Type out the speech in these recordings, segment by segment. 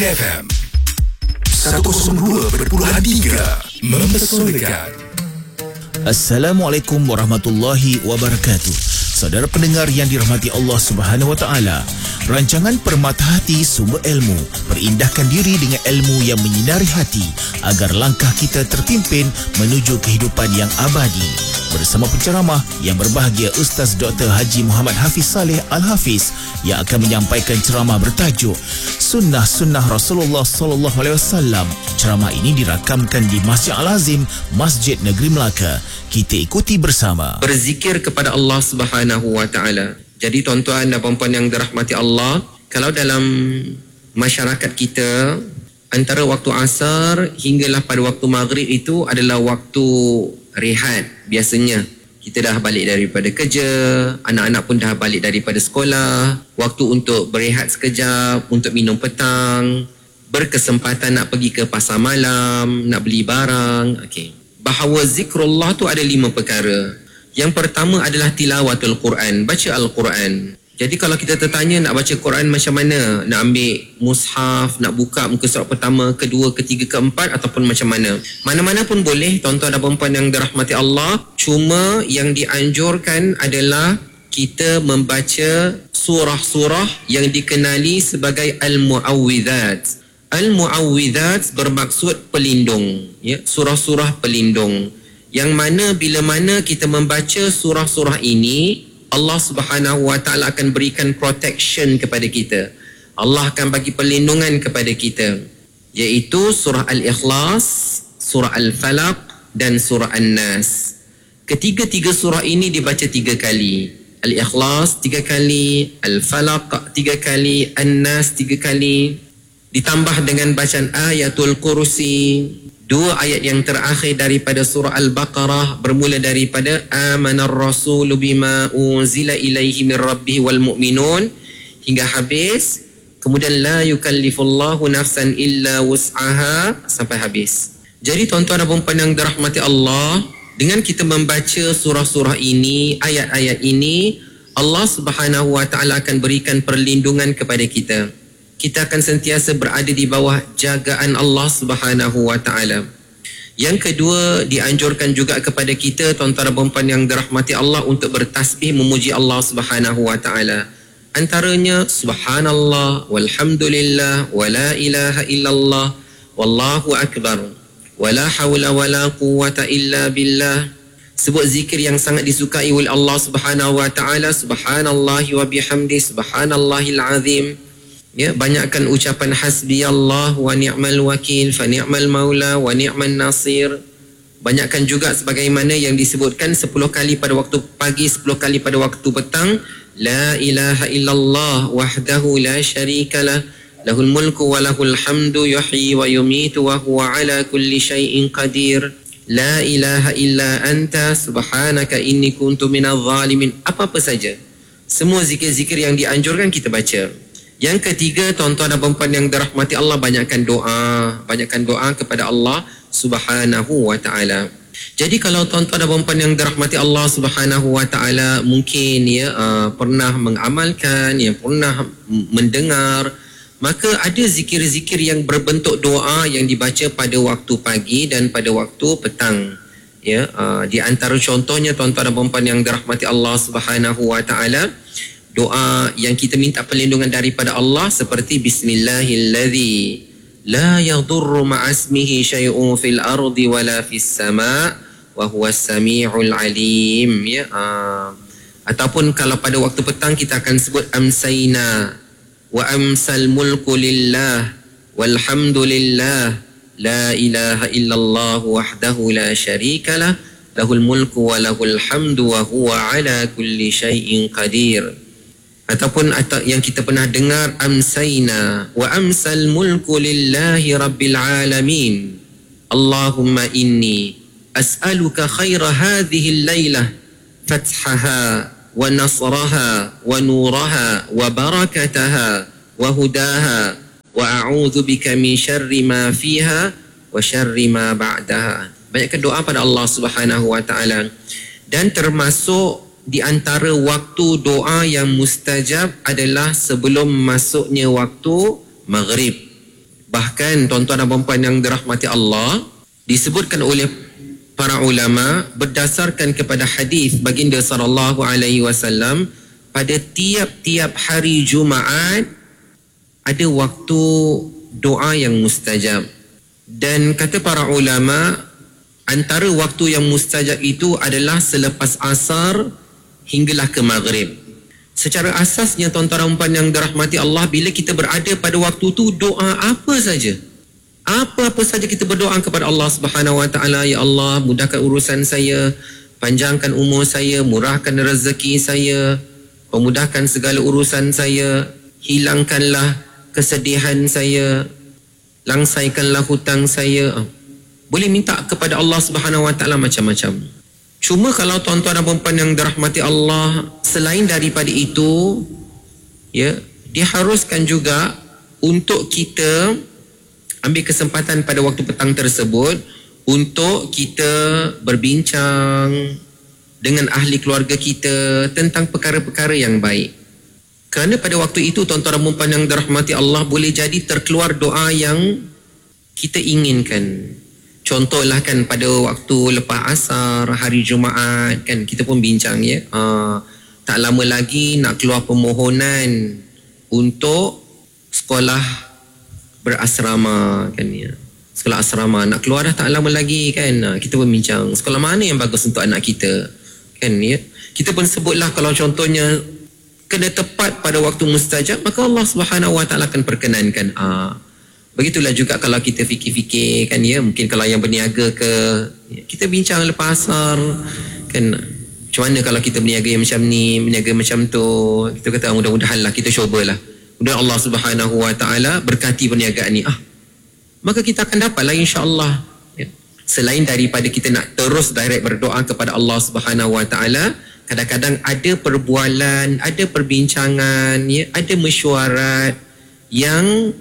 FM 102.3 mempersolakan. Assalamualaikum warahmatullahi wabarakatuh. Saudara pendengar yang dirahmati Allah Subhanahu wa taala, rancangan Permata Hati Sumber Ilmu perindahkan diri dengan ilmu yang menyinari hati agar langkah kita terpimpin menuju kehidupan yang abadi. Bersama penceramah yang berbahagia Ustaz Dr. Haji Muhammad Hafiz Saleh Al-Hafiz yang akan menyampaikan ceramah bertajuk Sunnah-Sunnah Rasulullah sallallahu alaihi wasallam. Ceramah ini dirakamkan di Masjid Al-Azim, Masjid Negeri Melaka. Kita ikuti bersama. Berzikir kepada Allah Subhanahu wa taala. Jadi tuan-tuan dan puan-puan yang dirahmati Allah, kalau dalam masyarakat kita antara waktu asar hinggalah pada waktu maghrib itu adalah waktu rehat. Biasanya kita dah balik daripada kerja, anak-anak pun dah balik daripada sekolah, waktu untuk berehat sekejap, untuk minum petang, berkesempatan nak pergi ke pasar malam, nak beli barang. Okey. Bahawa zikrullah tu ada 5 perkara. Yang pertama adalah tilawatul Quran, baca Al-Quran. Jadi kalau kita tertanya nak baca Quran macam mana? Nak ambil mushaf, nak buka muka surat pertama, kedua, ketiga, keempat ataupun macam mana? Mana-mana pun boleh, tuan-tuan dan puan-puan yang dirahmati Allah. Cuma yang dianjurkan adalah kita membaca surah-surah yang dikenali sebagai Al-Mu'awwidhat. Al-Mu'awwidhat bermaksud pelindung, ya, surah-surah pelindung. Yang mana bila mana kita membaca surah-surah ini, Allah Subhanahu wa taala akan berikan protection kepada kita. Allah akan bagi perlindungan kepada kita, iaitu surah Al-Ikhlas, surah Al-Falaq dan surah An-Nas. Ketiga-tiga surah ini dibaca 3 kali. Al-Ikhlas 3 kali, Al-Falaq 3 kali, An-Nas 3 kali. Ditambah dengan bacaan Ayatul Kursi, 2 ayat yang terakhir daripada surah Al-Baqarah bermula daripada Amanar Rasulu bima unzila ilaihi min rabbih wal mu'minun hingga habis. Kemudian la yukallifullahu nafsan illa wus'aha sampai habis. Jadi tuan-tuan dan puan-puan yang dirahmati Allah, dengan kita membaca surah-surah ini, ayat-ayat ini, Allah Subhanahu wa taala akan berikan perlindungan kepada kita. Kita akan sentiasa berada di bawah jagaan Allah Subhanahu wa taala. Yang kedua, dianjurkan juga kepada kita tuan-tuan dan puan-puan yang dirahmati Allah untuk bertasbih memuji Allah Subhanahu wa taala. Antaranya subhanallah walhamdulillah wala ilaha illallah wallahu akbar wala haula wala quwwata illa billah. Sebut zikir yang sangat disukai oleh Allah Subhanahu wa taala, subhanallahi wa bihamdi subhanallahil azim. Ya, banyakkan ucapan hasbiyallah wa ni'mal wakil fa ni'mal maula wa ni'man nasir. Banyakkan juga sebagaimana yang disebutkan 10 kali pada waktu pagi, 10 kali pada waktu petang. La ilaha illallah wahdahu la syarikalah lahul mulku wa lahul hamdu yuhyi wa yumitu wa huwa ala kulli syai'in qadir. La ilaha illa anta subhanaka inni kuntu minadh zalimin. Apa-apa saja, semua zikir-zikir yang dianjurkan kita baca. Yang ketiga, tuan-tuan dan puan-puan yang dirahmati Allah, banyakkan doa kepada Allah Subhanahu wa taala. Jadi kalau tuan-tuan dan puan-puan yang dirahmati Allah Subhanahu wa taala mungkin pernah mengamalkan, pernah mendengar, maka ada zikir-zikir yang berbentuk doa yang dibaca pada waktu pagi dan pada waktu petang. Di antara contohnya tuan-tuan dan puan-puan yang dirahmati Allah Subhanahu wa taala, doa yang kita minta perlindungan daripada Allah seperti Bismillahilladzi la yadurru ma'asmihi syai'un fil ardi wala fis sama' wa huwas sami'ul alim. Ataupun kalau pada waktu petang kita akan sebut amsayna wa amsal mulku lillah walhamdulillah la ilaha illallah wahdahu la syarikalah lahul mulku wa lahul hamdu wa huwa ala kulli syai'in qadir. Ataupun yang kita pernah dengar amsayna wa amsal mulku lillahi rabbil alamin. Allahumma inni as'aluka khaira hadhihi al-lailah fathaha wa nasraha wa nuraha wa barakataha wa hudaha wa a'udzu bika min syarri ma fiha wa syarri ma ba'daha. Banyakkan doa pada Allah Subhanahu wa taala. Dan termasuk di antara waktu doa yang mustajab adalah sebelum masuknya waktu maghrib. Bahkan tuan-tuan dan puan-puan yang dirahmati Allah, disebutkan oleh para ulama berdasarkan kepada hadis baginda sallallahu alaihi wasallam, pada tiap-tiap hari Jumaat ada waktu doa yang mustajab. Dan kata para ulama, antara waktu yang mustajab itu adalah selepas asar hinggalah ke maghrib. Secara asasnya tuan-tuan dan puan yang dirahmati Allah, bila kita berada pada waktu tu, doa apa saja, apa-apa saja kita berdoa kepada Allah Subhanahu Wa Taala, ya Allah, mudahkan urusan saya, panjangkan umur saya, murahkan rezeki saya, pemudahkan segala urusan saya, hilangkanlah kesedihan saya, langsaikanlah hutang saya. Boleh minta kepada Allah Subhanahu Wa Taala macam-macam. Cuma kalau tuan-tuan dan puan-puan yang dirahmati Allah, selain daripada itu, ya, diharuskan juga untuk kita ambil kesempatan pada waktu petang tersebut untuk kita berbincang dengan ahli keluarga kita tentang perkara-perkara yang baik. Kerana pada waktu itu tuan-tuan dan puan-puan yang dirahmati Allah, boleh jadi terkeluar doa yang kita inginkan. Contohlah kan, pada waktu lepas asar hari Jumaat kan, kita pun bincang, ya, tak lama lagi nak keluar permohonan untuk sekolah berasrama kan, ya, sekolah asrama nak keluar dah tak lama lagi kan. Kita pun bincang sekolah mana yang bagus untuk anak kita kan, ya. Kita pun sebutlah kalau contohnya kena tepat pada waktu mustajab, maka Allah Subhanahu Wa Taala akan perkenankan. Begitulah juga kalau kita fikir-fikir kan, ya, mungkin kalau yang berniaga ke, ya, kita bincang lepas asar kan, macam mana kalau kita berniaga yang macam ni, berniaga macam tu. Kita kata mudah-mudahan lah, kita cubalah, mudah Allah Subhanahu Wa Taala berkati perniagaan ni, maka kita akan dapatlah insya-Allah, ya. Selain daripada kita nak terus direct berdoa kepada Allah Subhanahu Wa Taala, kadang-kadang ada perbualan, ada perbincangan, ya, ada mesyuarat yang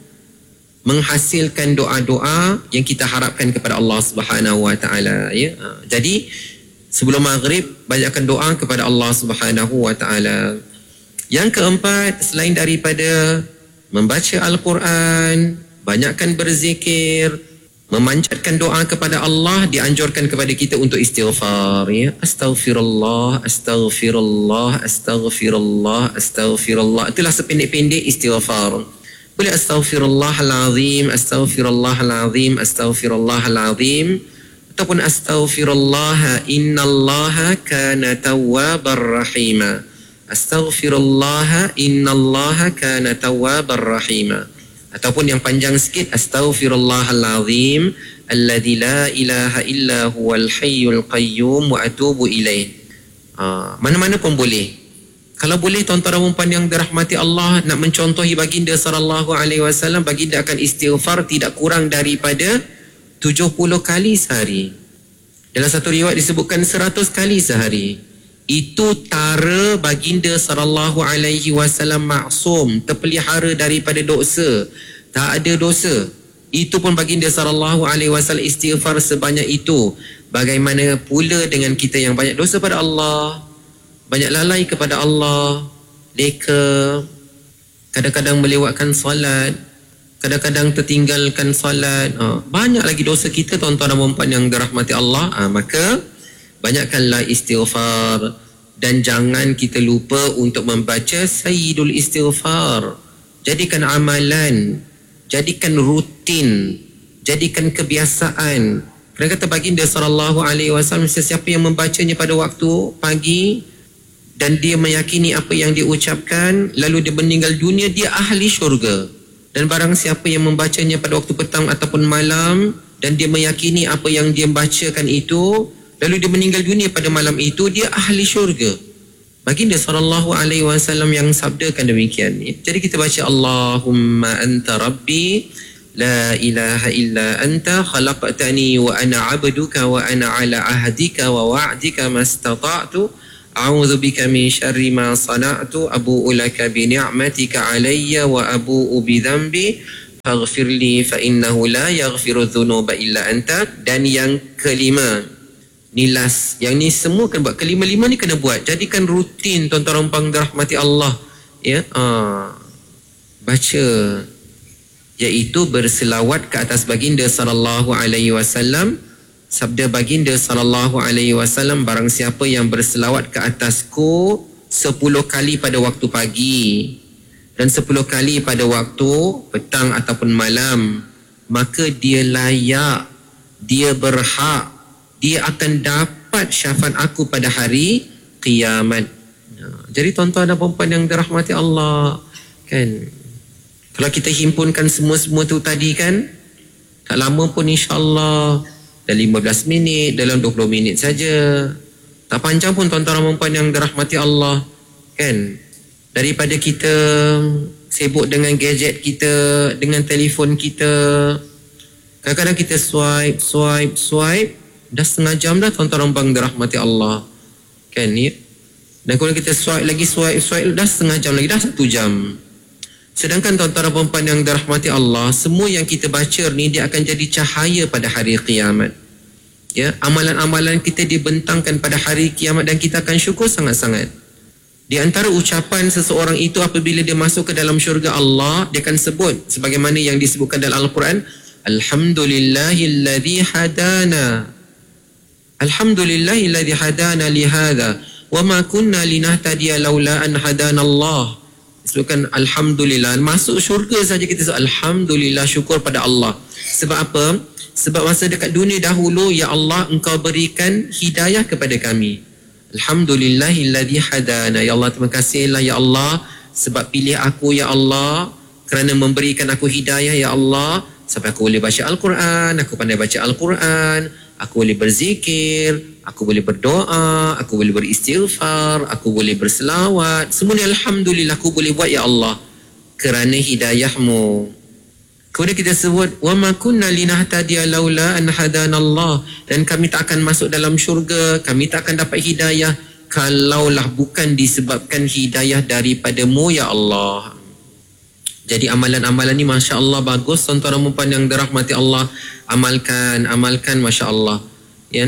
menghasilkan doa-doa yang kita harapkan kepada Allah Subhanahu Wa Taala, ya. Jadi sebelum maghrib banyakkan doa kepada Allah Subhanahu Wa Taala. Yang keempat, selain daripada membaca Al-Quran, banyakkan berzikir, memanjatkan doa kepada Allah, dianjurkan kepada kita untuk istighfar, ya. Astaghfirullah, astaghfirullah, astaghfirullah, astaghfirullah. Itulah sependek-pendek istighfar. Boleh astaghfirullahalazim, astaghfirullahalazim, astaghfirullahalazim, ataupun astaghfirullah innallaha kana tawwabar rahima, astaghfirullah innallaha kana tawwabar rahima. Ataupun yang panjang sikit, astaghfirullahalazim alladzi la ilaha illa huwal hayyul qayyum wa atubu ilaih. Mana-mana pun boleh. Kalau boleh tuan-tuan dan puan yang dirahmati Allah, nak mencontohi baginda sallallahu alaihi wasallam, baginda akan istighfar tidak kurang daripada 70 kali sehari. Dalam satu riwayat disebutkan 100 kali sehari. Itu tara baginda sallallahu alaihi wasallam maksum, terpelihara daripada dosa, tak ada dosa. Itu pun baginda sallallahu alaihi wasallam istighfar sebanyak itu. Bagaimana pula dengan kita yang banyak dosa pada Allah, banyak lalai kepada Allah, leka, kadang-kadang melewatkan solat, kadang-kadang tertinggalkan solat, banyak lagi dosa kita tuan-tuan dan puan yang dirahmati Allah. Maka banyakkanlah istighfar, dan jangan kita lupa untuk membaca Sayyidul Istighfar. Jadikan amalan, jadikan rutin, jadikan kebiasaan. Kerana kata baginda sallallahu alaihi wasallam, sesiapa yang membacanya pada waktu pagi dan dia meyakini apa yang dia ucapkan, lalu dia meninggal dunia, dia ahli syurga. Dan barang siapa yang membacanya pada waktu petang ataupun malam, dan dia meyakini apa yang dia bacakan itu, lalu dia meninggal dunia pada malam itu, dia ahli syurga. Baginda sallallahu alaihi wasallam yang sabdakan demikian. Jadi kita baca Allahumma anta rabbi la ilaha illa anta khalaqtani wa ana abduka wa ana ala ahdika wa wa'dika mastata'tu a'udzu bika min syarri ma sana'tu abu'u laka bi ni'matika 'alayya wa abu'u bi dhanbi faghfirli fa innahu la yaghfiru dhunuba illa anta. Dan yang kelima, ni last, yang ni semua kena buat, kelima-lima ni kena buat, jadikan rutin tuan-tuan dan puan dirahmati Allah, ya. Baca iaitu berselawat ke atas baginda sallallahu alaihi wasallam. Sabda baginda sallallahu alaihi wasallam, barang siapa yang berselawat ke atasku 10 kali pada waktu pagi dan 10 kali pada waktu petang ataupun malam, maka dia layak, dia berhak, dia akan dapat syafaat aku pada hari kiamat. Jadi tuan-tuan dan puan yang dirahmati Allah, kan, kalau kita himpunkan semua tu tadi kan, tak lama pun insya-Allah, dalam 15 minit, dalam 20 minit saja. Tak panjang pun tuan-tuan dan puan yang dirahmati Allah, kan. Daripada kita sibuk dengan gadget kita, dengan telefon kita, kadang-kadang kita swipe, dah setengah jam dah tuan-tuan dan puan dirahmati Allah, kan ya. Dan kalau kita swipe dah setengah jam lagi, dah 1 jam. Sedangkan tuan-tuan dan puan yang dirahmati Allah, semua yang kita baca ni dia akan jadi cahaya pada hari kiamat. Ya, amalan-amalan kita dibentangkan pada hari kiamat dan kita akan syukur sangat-sangat. Di antara ucapan seseorang itu apabila dia masuk ke dalam syurga Allah, dia akan sebut sebagaimana yang disebutkan dalam Al-Quran, Alhamdulillahilladzi hadana. Alhamdulillahilladzi hadana li hadza wa ma kunna linahtadiya laula an hadana Allah. Sebutkan alhamdulillah, masuk syurga saja kita sebut alhamdulillah, syukur pada Allah. Sebab apa? Sebab masa dekat dunia dahulu, ya Allah, engkau berikan hidayah kepada kami. Alhamdulillahilladzi hadana. Ya Allah, terima kasihlah ya Allah sebab pilih aku ya Allah, kerana memberikan aku hidayah ya Allah, sampai aku boleh baca Al-Quran, aku pandai baca Al-Quran, aku boleh berzikir, aku boleh berdoa, aku boleh beristighfar, aku boleh berselawat. Semuanya alhamdulillah aku boleh buat ya Allah kerana hidayahmu. Kemudian kita sebut wa ma kunna linahtadiya laula an hadanallah, dan kami tak akan masuk dalam syurga, kami tak akan dapat hidayah kalaulah bukan disebabkan hidayah daripadamu ya Allah. Jadi amalan-amalan ni masya-Allah bagus tuan-tuan dan puan yang dirahmati Allah. Amalkan masya-Allah. Ya.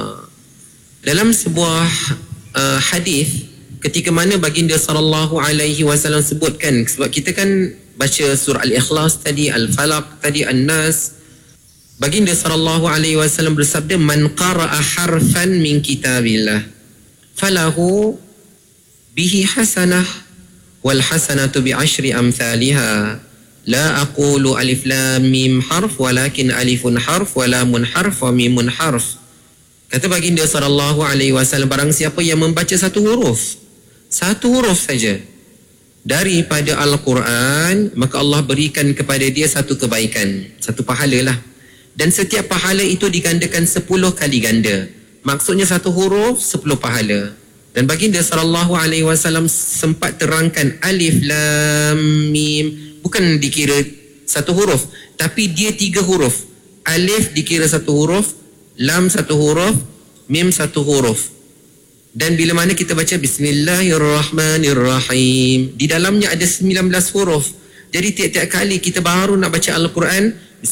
Dalam sebuah hadis ketika mana baginda sallallahu alaihi wasallam sebutkan, sebab kita kan baca surah Al-Ikhlas tadi, Al-Falaq tadi, An-Nas, baginda sallallahu alaihi wasallam bersabda, man qara'a harfan min kitabillah falahu bihi hasanah wal hasanatu bi 10 amsalha la aqulu alif lam mim harf walakin alifun harf wa lamun harf wa mimun harf. Kata baginda sallallahu alaihi wasallam, barang siapa yang membaca satu huruf saja daripada Al-Quran, maka Allah berikan kepada dia satu kebaikan, satu pahala lah. Dan setiap pahala itu digandakan 10 kali ganda. Maksudnya satu huruf 10 pahala. Dan baginda sallallahu alaihi wasallam sempat terangkan alif lam mim bukan dikira satu huruf, tapi dia 3 huruf. Alif dikira satu huruf, lam satu huruf, mim satu huruf. Dan bila mana kita baca Bismillahirrahmanirrahim, di dalamnya ada 19 huruf. Jadi tiap-tiap kali kita baru nak baca Al-Quran,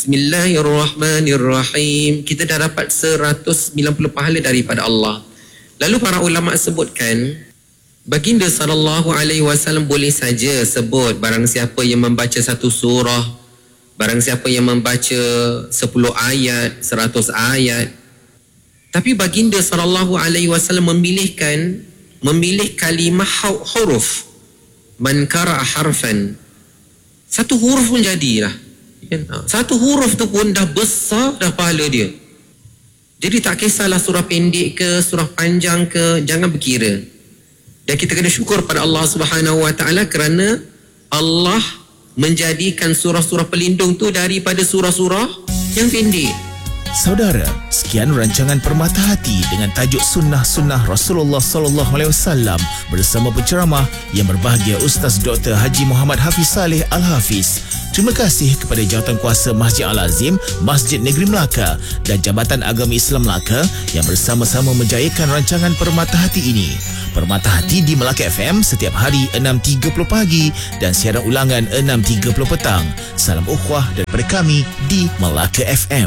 Bismillahirrahmanirrahim, kita dah dapat 190 pahala daripada Allah. Lalu para ulama sebutkan, baginda sallallahu alaihi wasallam boleh saja sebut barang siapa yang membaca satu surah, barang siapa yang membaca 10 ayat, 100 ayat. Tapi baginda sallallahu alaihi wasallam memilih kalimah huruf. Man qara'a harfan. Satu huruf pun jadilah. Satu huruf tu pun dah besar dah pahala dia. Jadi tak kisahlah surah pendek ke, surah panjang ke, jangan berkira. Dan kita kena syukur pada Allah Subhanahu wa taala kerana Allah menjadikan surah-surah pelindung tu daripada surah-surah yang pendek. Saudara, sekian rancangan Permata Hati dengan tajuk Sunnah-Sunnah Rasulullah sallallahu alaihi wasallam bersama penceramah yang berbahagia Ustaz Dr. Haji Muhammad Hafiz Saleh Al-Hafiz. Terima kasih kepada Jawatankuasa Masjid Al-Azim, Masjid Negeri Melaka dan Jabatan Agama Islam Melaka yang bersama-sama menjayakan rancangan Permata Hati ini. Permata Hati di Melaka FM setiap hari 6.30 pagi dan siaran ulangan 6.30 petang. Salam ukhuwah daripada kami di Melaka FM.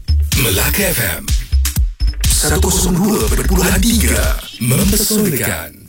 Melaka FM 102.3 mempesonakan.